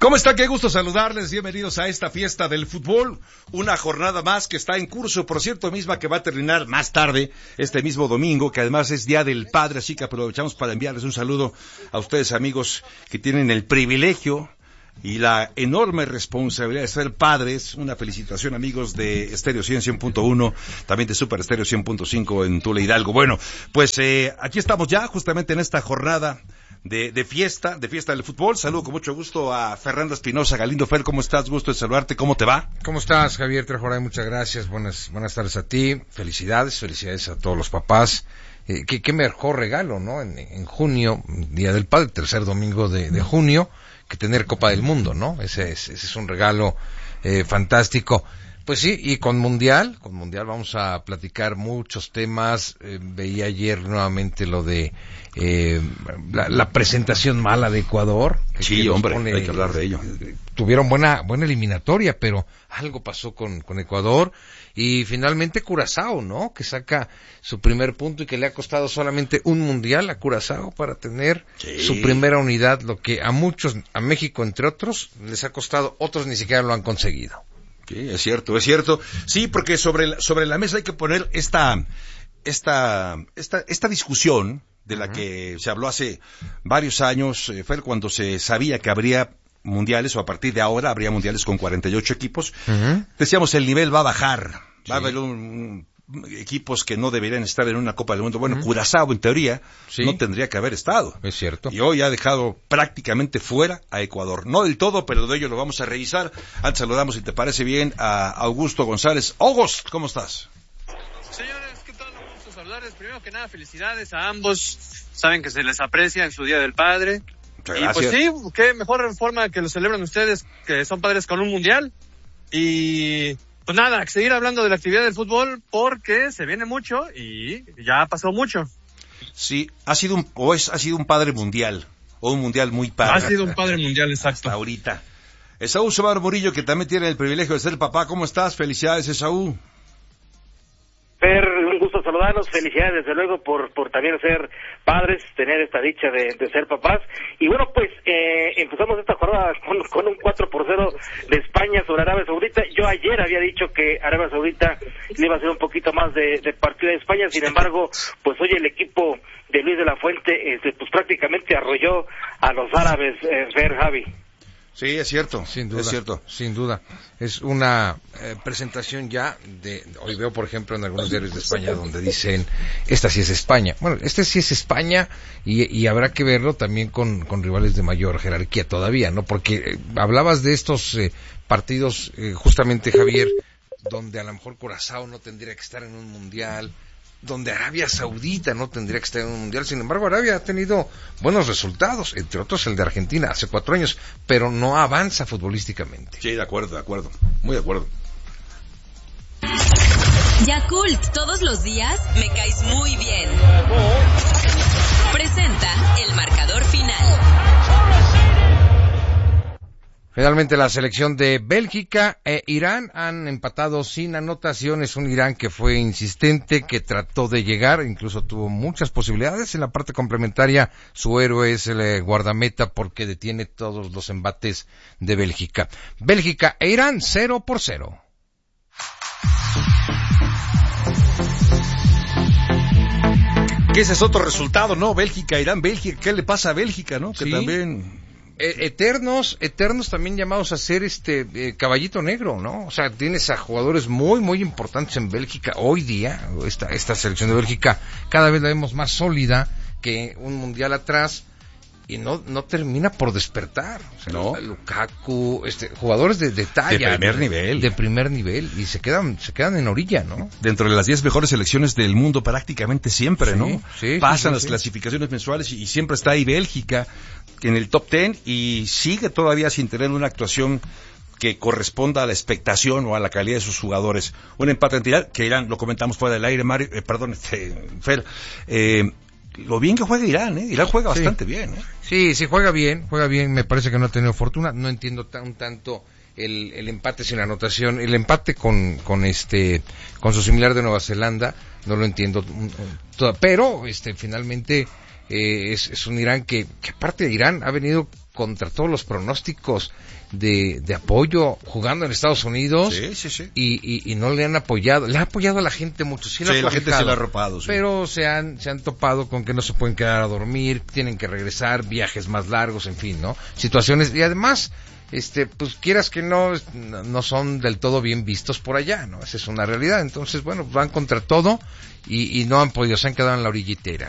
¿Cómo está? Qué gusto saludarles. Bienvenidos a esta fiesta del fútbol. Una jornada más que está en curso, por cierto, misma que va a terminar más tarde, este mismo domingo, que además es Día del Padre, así que aprovechamos para enviarles un saludo a ustedes, amigos, que tienen el privilegio y la enorme responsabilidad de ser padres. Una felicitación, amigos de Estéreo 100.1, también de Super Estéreo 100.5 en Tula, Hidalgo. Bueno, pues aquí estamos ya, justamente en esta jornada de fiesta del fútbol. Saludo con mucho gusto a Fernanda Espinosa Galindo. Fer, ¿cómo estás? Gusto de saludarte. ¿Cómo te va? ¿Cómo estás, Javier Trejoray? Muchas gracias. Buenas tardes a ti. Felicidades a todos los papás. Qué mejor regalo, ¿no? En junio, Día del Padre, tercer domingo de junio, que tener Copa del Mundo, ¿no? Ese es un regalo fantástico. Pues sí, y con Mundial vamos a platicar muchos temas. Veía ayer nuevamente lo de la presentación mala de Ecuador. Sí, hombre, hay que hablar de ello. Tuvieron buena eliminatoria, pero algo pasó con Ecuador. Y finalmente Curazao, ¿no? Que saca su primer punto y que le ha costado solamente un Mundial a Curazao para tener su primera unidad, lo que a muchos, a México entre otros, les ha costado, otros ni siquiera lo han conseguido. Sí, es cierto. Sí, porque sobre la mesa hay que poner esta discusión de la que se habló hace varios años, fue cuando se sabía que habría mundiales, o a partir de ahora habría mundiales con 48 equipos. Decíamos, el nivel va a bajar, va a haber equipos que no deberían estar en una Copa del Mundo. Bueno, Curazao, en teoría, no tendría que haber estado. Es cierto. Y hoy ha dejado prácticamente fuera a Ecuador. No del todo, pero de ello lo vamos a revisar. Antes saludamos, si te parece bien, a Augusto González. August, ¿cómo estás? Señores, ¿qué tal? Un gusto saludarles. Primero que nada, felicidades a ambos. Saben que se les aprecia en su Día del Padre. Muchas gracias. Y pues sí, qué mejor forma que lo celebran ustedes, que son padres, con un mundial. Y pues nada, seguir hablando de la actividad del fútbol, porque se viene mucho y ya pasó mucho. Sí, ha sido un padre mundial, o un mundial muy padre. Ha sido un padre mundial, exacto. Hasta ahorita. Esaú Sobar Murillo, que también tiene el privilegio de ser papá. ¿Cómo estás? Felicidades, Esaú. Fer, un gusto saludarlos, felicidades desde luego por también ser padres, tener esta dicha de ser papás. Y bueno, pues empezamos esta jornada con un 4-0 de España sobre Arabia Saudita. Yo ayer había dicho que Arabia Saudita le iba a hacer un poquito más de partido de España, sin embargo, pues hoy el equipo de Luis de la Fuente pues prácticamente arrolló a los árabes, Fer, Javi. Sí, es cierto, sin duda, es cierto. Sin duda. Es una presentación ya hoy veo, por ejemplo, en algunos diarios de España donde dicen, esta sí es España. Bueno, este sí es España y habrá que verlo también con rivales de mayor jerarquía todavía, ¿no? Porque hablabas de estos partidos, justamente, Javier, donde a lo mejor Curazao no tendría que estar en un mundial, donde Arabia Saudita no tendría que estar en un mundial. Sin embargo, Arabia ha tenido buenos resultados, entre otros el de Argentina hace 4 años, pero no avanza futbolísticamente. Sí, de acuerdo, muy de acuerdo. Yakult, todos los días me caes muy bien. Presenta el marcador final. Finalmente la selección de Bélgica e Irán han empatado sin anotaciones. Un Irán que fue insistente, que trató de llegar, incluso tuvo muchas posibilidades. En la parte complementaria su héroe es el guardameta, porque detiene todos los embates de Bélgica. Bélgica e Irán 0-0. Que ese es otro resultado, ¿no? Bélgica, Irán, Bélgica. ¿Qué le pasa a Bélgica, no? Que sí. También eternos también llamados a ser caballito negro, ¿no? O sea, tienes a jugadores muy, muy importantes en Bélgica hoy día. Esta selección de Bélgica cada vez la vemos más sólida que un mundial atrás, y no termina por despertar. O sea, no. Lukaku, jugadores de talla, de primer nivel, y se quedan en orilla, ¿no? Dentro de las 10 mejores selecciones del mundo prácticamente siempre, ¿no? Sí, pasan las clasificaciones mensuales y siempre está ahí Bélgica en el top 10, y sigue todavía sin tener una actuación que corresponda a la expectación o a la calidad de sus jugadores. Un empate en tirar, que Irán, lo comentamos fuera del aire, Mario, Fer, lo bien que juega Irán, Irán juega bastante bien, Sí, juega bien, me parece que no ha tenido fortuna. No entiendo tanto el empate sin anotación, el empate con su similar de Nueva Zelanda, no lo entiendo, pero finalmente es un Irán que aparte de Irán ha venido contra todos los pronósticos de apoyo jugando en Estados Unidos. Sí. Y no le han apoyado. Le ha apoyado a la gente mucho. Sí, la gente se la ha arropado. Sí. Pero se han topado con que no se pueden quedar a dormir, tienen que regresar, viajes más largos, en fin, ¿no? Situaciones, y además, pues quieras que no son del todo bien vistos por allá, ¿no? Esa es una realidad. Entonces, bueno, van contra todo y no han podido, se han quedado en la orillitera.